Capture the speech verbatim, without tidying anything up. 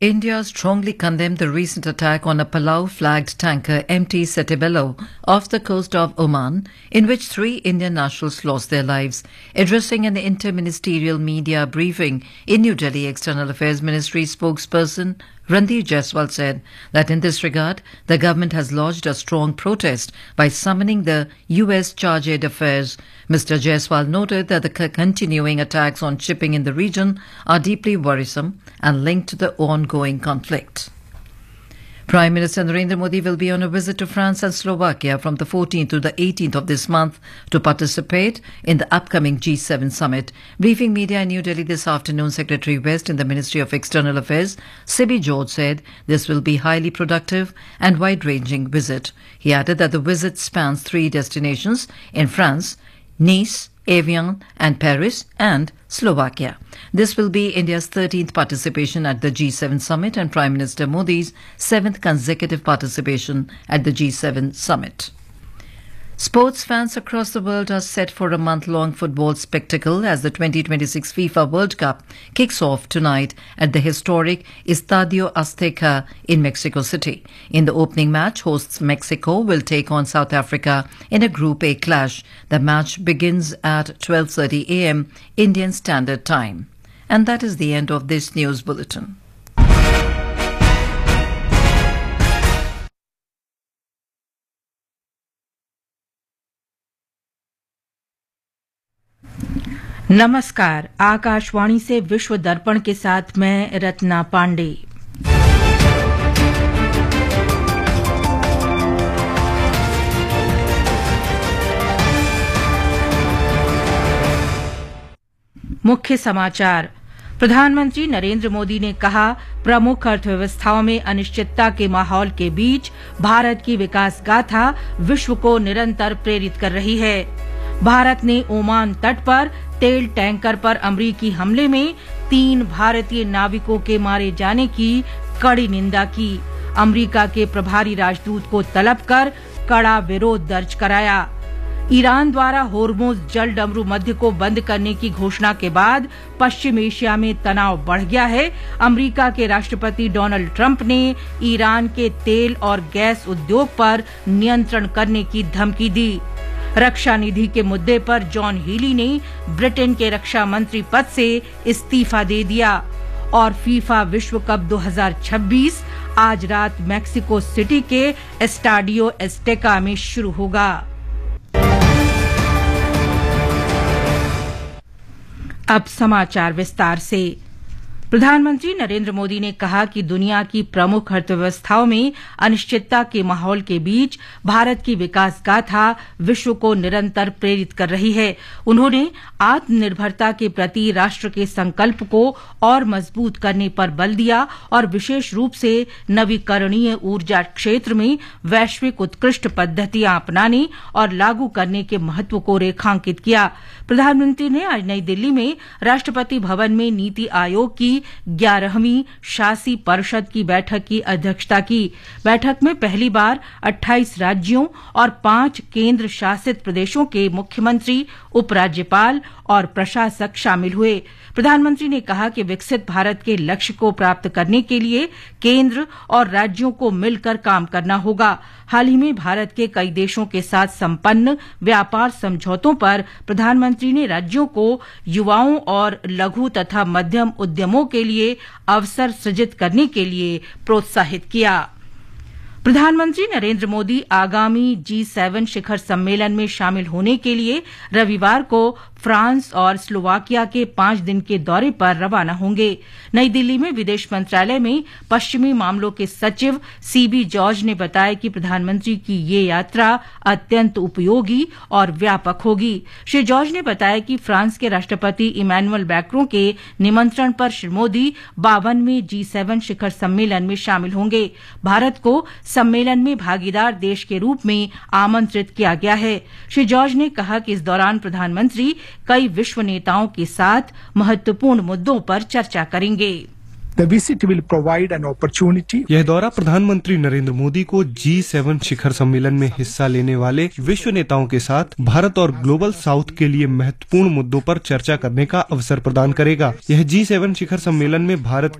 India strongly condemned the recent attack on a Palau-flagged tanker M T Setebello off the coast of Oman, in which three Indian nationals lost their lives. Addressing an inter-ministerial media briefing in New Delhi, External Affairs Ministry spokesperson Randeep Jaiswal said that in this regard, the government has lodged a strong protest by summoning the U S Charge d'Affaires. Mister Jaiswal noted that the continuing attacks on shipping in the region are deeply worrisome and linked to the ongoing conflict. Prime Minister Narendra Modi will be on a visit to France and Slovakia from the fourteenth to the eighteenth of this month to participate in the upcoming G seven summit. Briefing media in New Delhi this afternoon, Secretary West in the Ministry of External Affairs, Sibi George, said this will be a highly productive and wide-ranging visit. He added that the visit spans three destinations in France, Nice, Evian and Paris and Slovakia. This will be India's thirteenth participation at the G seven summit and Prime Minister Modi's seventh consecutive participation at the G seven summit. Sports fans across the world are set for a month-long football spectacle as the twenty twenty-six FIFA World Cup kicks off tonight at the historic Estadio Azteca in Mexico City. In the opening match, hosts Mexico will take on South Africa in a Group A clash. The match begins at twelve thirty a m Indian Standard Time. And that is the end of this news bulletin. नमस्कार, आकाशवाणी से विश्व दर्पण के साथ मैं रत्ना पांडे। मुख्य समाचार। प्रधानमंत्री नरेंद्र मोदी ने कहा, प्रमुख अर्थव्यवस्थाओं में अनिश्चितता के माहौल के बीच भारत की विकास गाथा विश्व को निरंतर प्रेरित कर रही है। भारत ने ओमान तट पर तेल टैंकर पर अमरीकी हमले में तीन भारतीय नाविकों के मारे जाने की कड़ी निंदा की। अमरीका के प्रभारी राजदूत को तलब कर कड़ा विरोध दर्ज कराया। ईरान द्वारा होर्मुज जल डमरू मध्य को बंद करने की घोषणा के बाद पश्चिम एशिया में तनाव बढ़ गया है। अमरीका के राष्ट्रपति डोनाल्ड ट्रंप ने ईरान के तेल और गैस उद्योग पर नियंत्रण करने की धमकी दी। रक्षा निधि के मुद्दे पर जॉन हीली ने ब्रिटेन के रक्षा मंत्री पद से इस्तीफा दे दिया। और फीफा विश्व कप दो हज़ार छब्बीस आज रात मैक्सिको सिटी के एस्टाडियो एस्टेका में शुरू होगा। अब समाचार विस्तार से। प्रधानमंत्री नरेंद्र मोदी ने कहा कि दुनिया की प्रमुख अर्थव्यवस्थाओं में अनिश्चितता के माहौल के बीच भारत की विकास गाथा विश्व को निरंतर प्रेरित कर रही है। उन्होंने आत्मनिर्भरता के प्रति राष्ट्र के संकल्प को और मजबूत करने पर बल दिया और विशेष रूप से नवीकरणीय ऊर्जा क्षेत्र में वैश्विक उत्कृष्ट पद्धतियां अपनाने और लागू करने के महत्व को रेखांकित किया। प्रधानमंत्री ने आज नई दिल्ली में राष्ट्रपति भवन में नीति आयोग की ग्यारहवीं शासी परिषद की बैठक की अध्यक्षता की। बैठक में पहली बार अट्ठाईस राज्यों और पांच केंद्र शासित प्रदेशों के मुख्यमंत्री, उपराज्यपाल और प्रशासक शामिल हुए। प्रधानमंत्री ने कहा कि विकसित भारत के लक्ष्य को प्राप्त करने के लिए केंद्र और राज्यों को मिलकर काम करना होगा। हाल ही में भारत के कई देशों के साथ संपन्न व्यापार समझौतों पर प्रधानमंत्री ने राज्यों को युवाओं और लघु तथा मध्यम उद्यमों के लिए अवसर सृजित करने के लिए प्रोत्साहित किया। प्रधानमंत्री नरेंद्र मोदी आगामी जी सेवन शिखर सम्मेलन में शामिल होने के लिए रविवार को फ्रांस और स्लोवाकिया के पांच दिन के दौरे पर रवाना होंगे। नई दिल्ली में विदेश मंत्रालय में पश्चिमी मामलों के सचिव सीबी जॉर्ज ने बताया कि प्रधानमंत्री की ये यात्रा अत्यंत उपयोगी और व्यापक होगी। श्री जॉर्ज ने बताया कि फ्रांस के राष्ट्रपति इमैनुअल मैक्रों के निमंत्रण पर श्री मोदी बावनवें जी सेवन शिखर सम्मेलन में शामिल होंगे। भारत को सम्मेलन में भागीदार देश के रूप में आमंत्रित किया गया है। श्री जॉर्ज ने कहा कि इस दौरान प्रधानमंत्री कई विश्व नेताओं के साथ महत्वपूर्ण मुद्दों पर चर्चा करेंगे। The visit will provide an opportunity. यह दौरा प्रधानमंत्री नरेंद्र मोदी को जी सेवन शिखर सम्मेलन में हिस्सा लेने वाले विश्व नेताओं के साथ भारत और ग्लोबल साउथ के लिए महत्वपूर्ण मुद्दों पर चर्चा करने का अवसर प्रदान करेगा। यह जी सेवन शिखर सम्मेलन में भारत